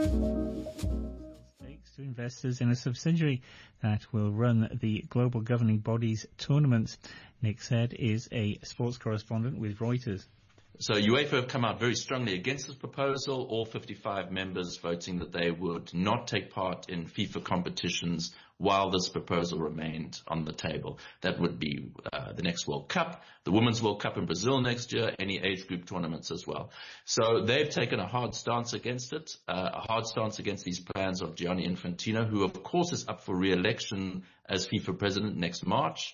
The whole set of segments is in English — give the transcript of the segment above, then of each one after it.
Stakes to investors in a subsidiary that will run the global governing body's tournaments. Nick Said is a sports correspondent with Reuters. So UEFA have come out very strongly against this proposal, all 55 members voting that they would not take part in FIFA competitions while this proposal remained on the table. That would be the next World Cup, the Women's World Cup in Brazil next year, any age group tournaments as well. So they've taken a hard stance against it, a hard stance against these plans of Gianni Infantino, who of course is up for re-election as FIFA president next March.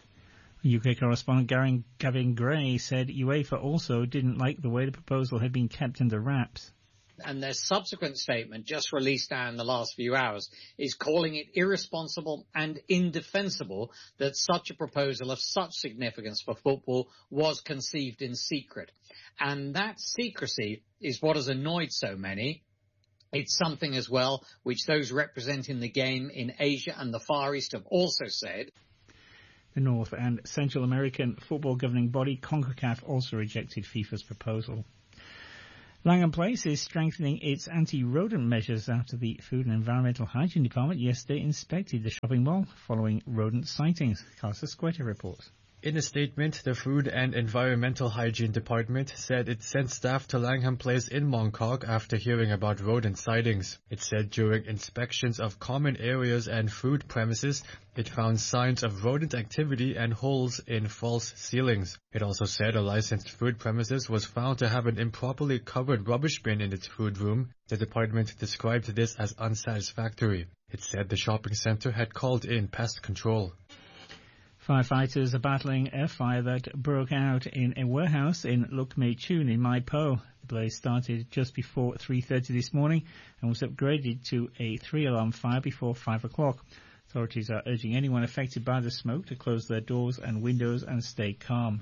UK correspondent Gavin Gray said UEFA also didn't like the way the proposal had been kept under wraps. And their subsequent statement, just released now in the last few hours, is calling it irresponsible and indefensible that such a proposal of such significance for football was conceived in secret. And that secrecy is what has annoyed so many. It's something as well which those representing the game in Asia and the Far East have also said. The North and Central American football governing body, CONCACAF, also rejected FIFA's proposal. Langham Place is strengthening its anti-rodent measures after the Food and Environmental Hygiene Department yesterday inspected the shopping mall following rodent sightings. Carlos Escueta reports. In a statement, the Food and Environmental Hygiene Department said it sent staff to Langham Place in Mongkok after hearing about rodent sightings. It said during inspections of common areas and food premises, it found signs of rodent activity and holes in false ceilings. It also said a licensed food premises was found to have an improperly covered rubbish bin in its food room. The department described this as unsatisfactory. It said the shopping center had called in pest control. Firefighters are battling a fire that broke out in a warehouse in Luk Mei Chun in Mai Po. The blaze started just before 3:30 this morning and was upgraded to a 3-alarm fire before 5 o'clock. Authorities are urging anyone affected by the smoke to close their doors and windows and stay calm.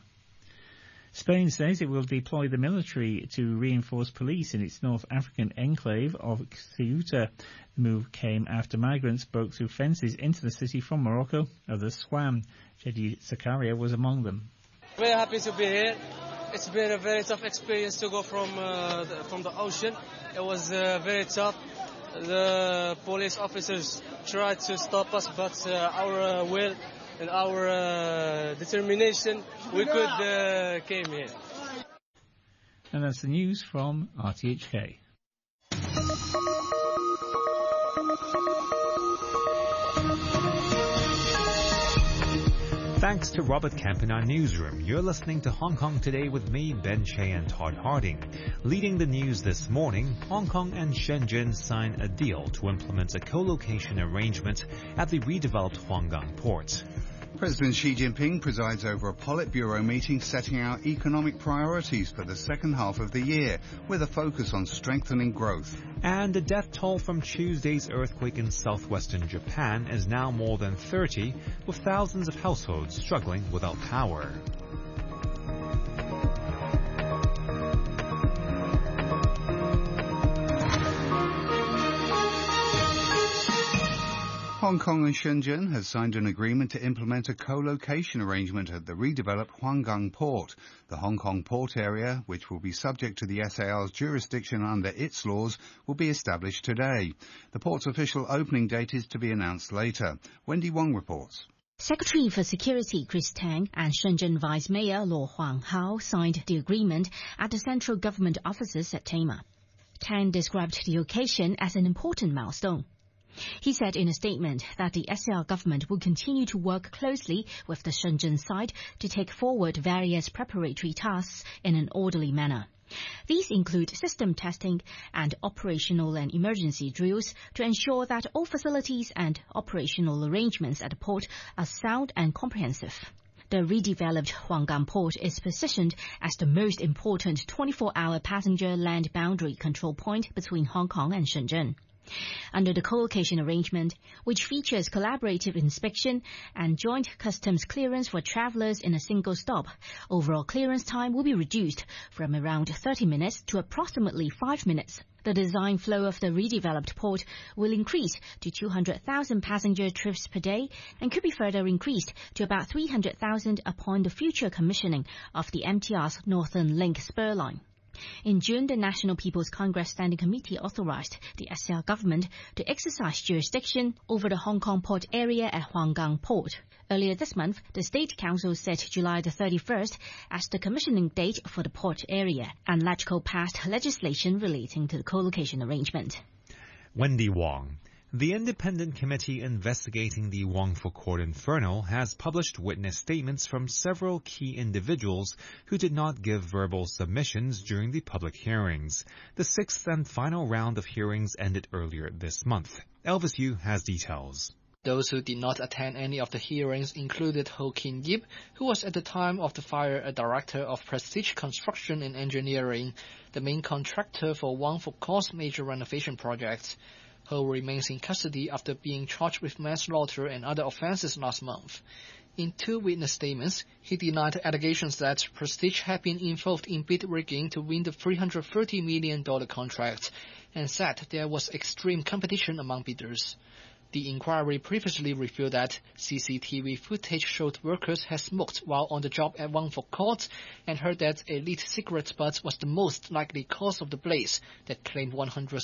Spain says it will deploy the military to reinforce police in its North African enclave of Ceuta. The move came after migrants broke through fences into the city from Morocco. Others swam. Jedi Zakaria was among them. Very happy to be here. It's been a very tough experience to go from the ocean. It was very tough. The police officers tried to stop us, but our will and our determination, we could came here. And that's the news from RTHK. Thanks to Robert Kemp in our newsroom. You're listening to Hong Kong Today with me, Ben Che and Todd Harding. Leading the news this morning, Hong Kong and Shenzhen sign a deal to implement a co-location arrangement at the redeveloped Huanggang port. President Xi Jinping presides over a Politburo meeting setting out economic priorities for the second half of the year, with a focus on strengthening growth. And the death toll from Tuesday's earthquake in southwestern Japan is now more than 30, with thousands of households struggling without power. Hong Kong and Shenzhen has signed an agreement to implement a co-location arrangement at the redeveloped Huanggang port. The Hong Kong port area, which will be subject to the SAR's jurisdiction under its laws, will be established today. The port's official opening date is to be announced later. Wendy Wong reports. Secretary for Security Chris Tang and Shenzhen Vice Mayor Luo Huanghao signed the agreement at the central government offices at Tema. Tang described the occasion as an important milestone. He said in a statement that the SAR government will continue to work closely with the Shenzhen side to take forward various preparatory tasks in an orderly manner. These include system testing and operational and emergency drills to ensure that all facilities and operational arrangements at the port are sound and comprehensive. The redeveloped Huanggang port is positioned as the most important 24-hour passenger land boundary control point between Hong Kong and Shenzhen. Under the co-location arrangement, which features collaborative inspection and joint customs clearance for travelers in a single stop, overall clearance time will be reduced from around 30 minutes to approximately 5 minutes. The design flow of the redeveloped port will increase to 200,000 passenger trips per day and could be further increased to about 300,000 upon the future commissioning of the MTR's Northern Link spur line. In June, the National People's Congress Standing Committee authorized the SAR government to exercise jurisdiction over the Hong Kong port area at Huanggang Port. Earlier this month, the State Council set July the 31st as the commissioning date for the port area, and LegCo passed legislation relating to the co-location arrangement. Wendy Wong. The independent committee investigating the Wangfu Court Inferno has published witness statements from several key individuals who did not give verbal submissions during the public hearings. The sixth and final round of hearings ended earlier this month. Elvis Yu has details. Those who did not attend any of the hearings included Ho Kin Yip, who was at the time of the fire a director of Prestige Construction and Engineering, the main contractor for Wangfu Court's major renovation project. Ho remains in custody after being charged with manslaughter and other offenses last month. In two witness statements, he denied allegations that Prestige had been involved in bid rigging to win the $330 million contract, and said there was extreme competition among bidders. The inquiry previously revealed that CCTV footage showed workers had smoked while on the job at Wangfu Court, and heard that a lit cigarette butt was the most likely cause of the blaze that claimed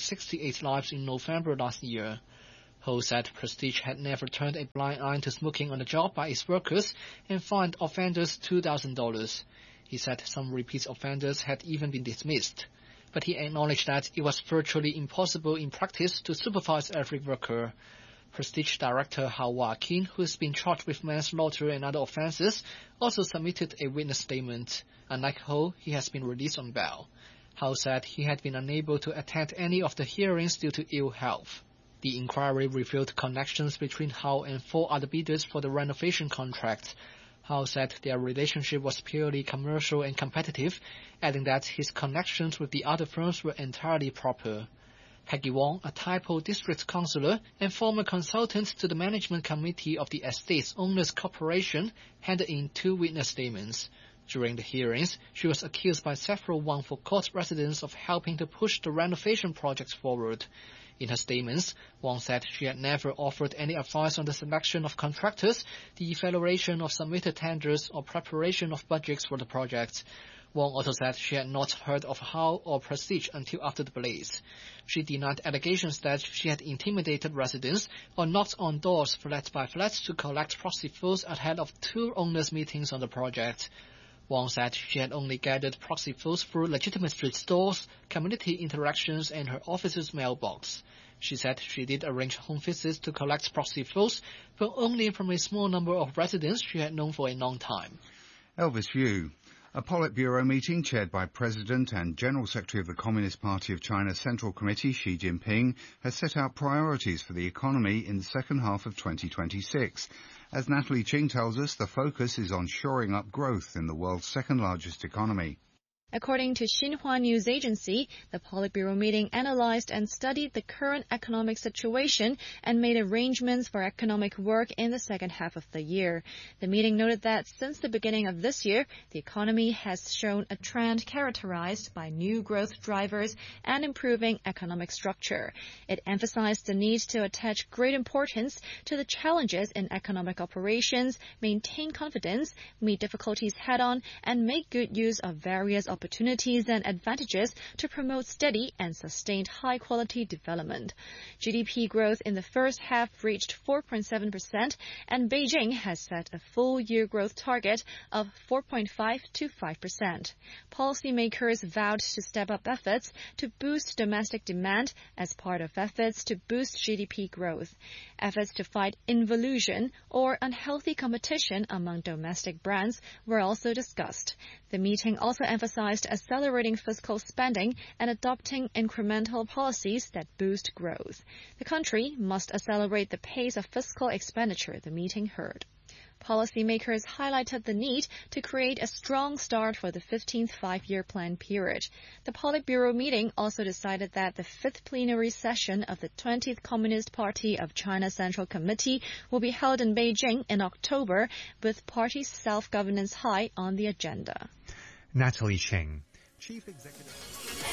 168 lives in November last year. Ho said Prestige had never turned a blind eye to smoking on the job by its workers and fined offenders $2,000. He said some repeat offenders had even been dismissed. But he acknowledged that it was virtually impossible in practice to supervise every worker. Prestige Director Hao Wa-kin, who has been charged with manslaughter and other offences, also submitted a witness statement. Unlike Ho, he has been released on bail. Hao said he had been unable to attend any of the hearings due to ill health. The inquiry revealed connections between Hao and 4 other bidders for the renovation contract. Hao said their relationship was purely commercial and competitive, adding that his connections with the other firms were entirely proper. Peggy Wong, a Tai Po district councillor and former consultant to the management committee of the Estates Owners Corporation, handed in 2 witness statements. During the hearings, she was accused by several Wangfu Court residents of helping to push the renovation project forward. In her statements, Wong said she had never offered any advice on the selection of contractors, the evaluation of submitted tenders, or preparation of budgets for the project. Wong also said she had not heard of Hao or Prestige until after the blaze. She denied allegations that she had intimidated residents or knocked on doors flat by flat to collect proxy votes ahead of 2 owners' meetings on the project. Wong said she had only gathered proxy votes through legitimate street stores, community interactions, and her office's mailbox. She said she did arrange home visits to collect proxy votes, but only from a small number of residents she had known for a long time. Elvis Yu. A Politburo meeting chaired by President and General Secretary of the Communist Party of China's Central Committee, Xi Jinping, has set out priorities for the economy in the second half of 2026. As Natalie Ching tells us, the focus is on shoring up growth in the world's second-largest economy. According to Xinhua News Agency, the Politburo meeting analyzed and studied the current economic situation and made arrangements for economic work in the second half of the year. The meeting noted that since the beginning of this year, the economy has shown a trend characterized by new growth drivers and improving economic structure. It emphasized the need to attach great importance to the challenges in economic operations, maintain confidence, meet difficulties head-on, and make good use of various opportunities and advantages to promote steady and sustained high-quality development. GDP growth in the first half reached 4.7%, and Beijing has set a full-year growth target of 4.5 to 5%. Policymakers vowed to step up efforts to boost domestic demand as part of efforts to boost GDP growth. Efforts to fight involution or unhealthy competition among domestic brands were also discussed. The meeting also emphasized accelerating fiscal spending and adopting incremental policies that boost growth. The country must accelerate the pace of fiscal expenditure, the meeting heard. Policymakers highlighted the need to create a strong start for the 15th five-year plan period. The Politburo meeting also decided that the 5th plenary session of the 20th Communist Party of China Central Committee will be held in Beijing in October, with party self-governance high on the agenda. Natalie Ching, Chief Executive.